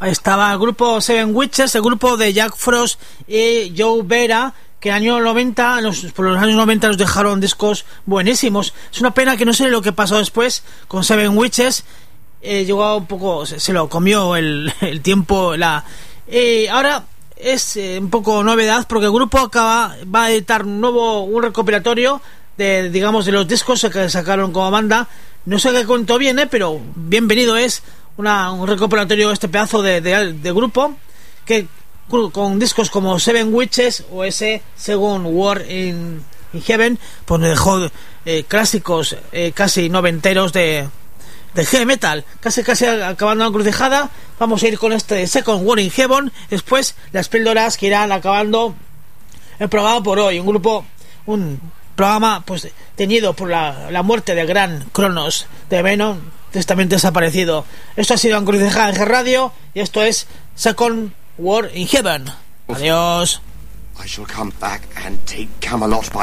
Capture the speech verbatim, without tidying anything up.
Ahí estaba el grupo Seven Witches, el grupo de Jack Frost y Joe Vera, que en el año noventa, los, por los años noventa nos dejaron discos buenísimos. Es una pena que no sé lo que pasó después con Seven Witches. Eh, llegó un poco, se, se lo comió el, el tiempo. La eh, ahora es eh, un poco novedad porque el grupo acaba va a editar un nuevo un recopilatorio de, digamos, de los discos que sacaron como banda. No sé qué cuento viene, pero bienvenido es una, un recopilatorio, este pedazo de, de, de grupo que con discos como Seven Witches o ese según War in, in Heaven, pues me dejó eh, clásicos eh, casi noventeros de de heavy metal, casi casi acabando la encrucijada. Vamos a ir con este Second War in Heaven, después las píldoras que irán acabando el programa por hoy. Un grupo, un programa pues teñido por la, la muerte del gran Cronos de Venom, tristemente desaparecido. Esto ha sido Encrucijada en G Radio y esto es Second War in Heaven. Adiós. I shall come back and take Camelot by